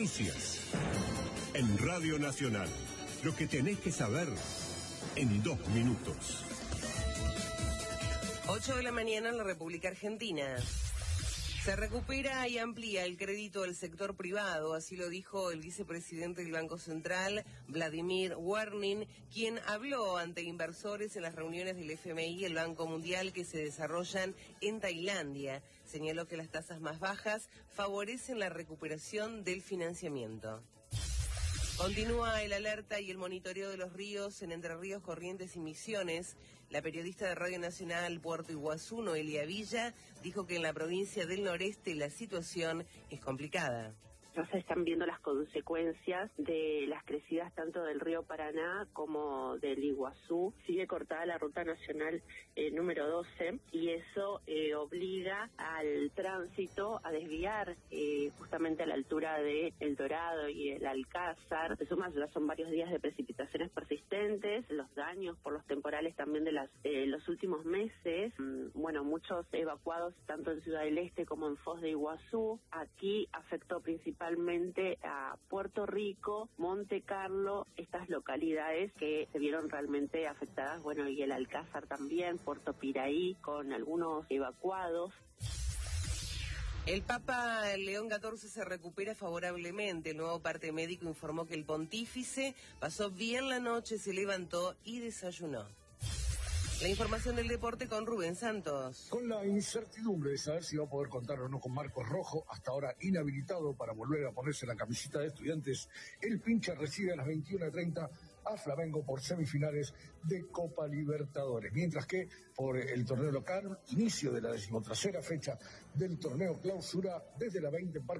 Noticias. En Radio Nacional. Lo que tenés que saber en 2 minutos. 8 de la mañana en la República Argentina. Se recupera y amplía el crédito del sector privado, así lo dijo el vicepresidente del Banco Central, Vladimir Warnin, quien habló ante inversores en las reuniones del FMI y el Banco Mundial que se desarrollan en Tailandia. Señaló que las tasas más bajas favorecen la recuperación del financiamiento. Continúa el alerta y el monitoreo de los ríos en Entre Ríos, Corrientes y Misiones. La periodista de Radio Nacional Puerto Iguazú, Noelia Villa, dijo que en la provincia del Noreste la situación es complicada. Ya se están viendo las consecuencias de las crecidas tanto del río Paraná como del Iguazú. Sigue cortada la ruta nacional número 12 y eso obliga al tránsito a desviar justamente a la altura de El Dorado y el Alcázar. De suma, ya son varios días de precipitaciones persistentes, los daños por los temporales también de los últimos meses. Muchos evacuados tanto en Ciudad del Este como en Foz de Iguazú. Aquí afectó principalmente a Puerto Rico, Monte Carlo, estas localidades que se vieron realmente afectadas, y el Alcázar también, Puerto Piraí, con algunos evacuados. El Papa León XIV se recupera favorablemente. El nuevo parte médico informó que el pontífice pasó bien la noche, se levantó y desayunó. La información del deporte con Rubén Santos. Con la incertidumbre de saber si va a poder contar o no con Marcos Rojo, hasta ahora inhabilitado para volver a ponerse la camiseta de Estudiantes, el Pincha recibe a las 21:30 a Flamengo por semifinales de Copa Libertadores. Mientras que por el torneo local, inicio de la 13ª fecha del torneo clausura desde la 20 en Parque